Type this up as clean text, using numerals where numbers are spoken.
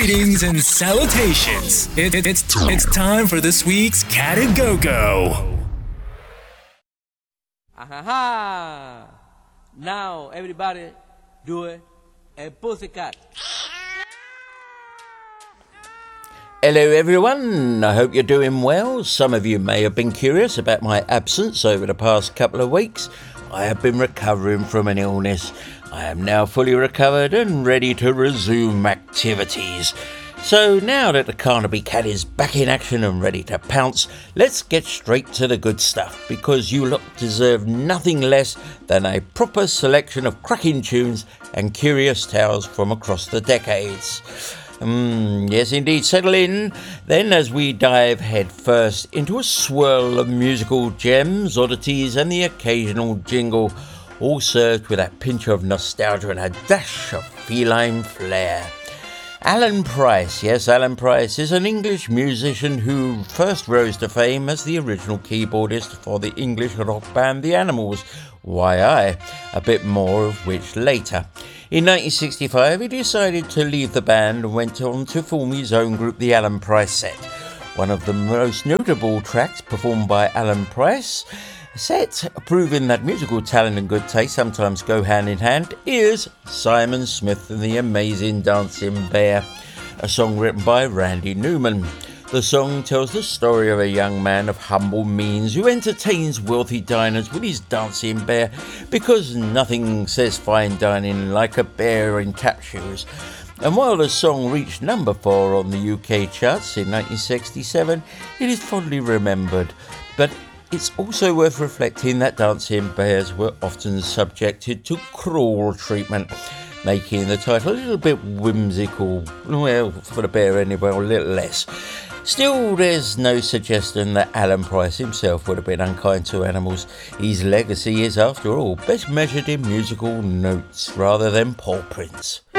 Greetings and salutations. It's time for this week's Cat and Go-Go. Aha! Now everybody do it a pussycat. Hello everyone, I hope you're doing well. Some of you may have been curious about my absence over the past couple of weeks. I have been recovering from an illness. I am now fully recovered and ready to resume activities. So now that the Carnaby Cat is back in action and ready to pounce, let's get straight to the good stuff, because you lot deserve nothing less than a proper selection of cracking tunes and curious tales from across the decades. Yes indeed, settle in then as we dive head first into a swirl of musical gems, oddities and the occasional jingle, all served with that pinch of nostalgia and a dash of feline flair. Alan Price, yes, Alan Price is an English musician who first rose to fame as the original keyboardist for the English rock band The Animals, YI, a bit more of which later. In 1965 he decided to leave the band and went on to form his own group, the Alan Price Set. One of the most notable tracks performed by Alan Price Set, proving that musical talent and good taste sometimes go hand in hand, is Simon Smith and the Amazing Dancing Bear, a song written by Randy Newman. The song tells the story of a young man of humble means who entertains wealthy diners with his dancing bear, because nothing says fine dining like a bear in tap shoes. And while the song reached number 4 on the UK charts in 1967, it is fondly remembered. But it's also worth reflecting that dancing bears were often subjected to cruel treatment, making the title a little bit whimsical. Well, for the bear anyway, a little less. Still, there's no suggestion that Alan Price himself would have been unkind to animals. His legacy is, after all, best measured in musical notes rather than paw prints.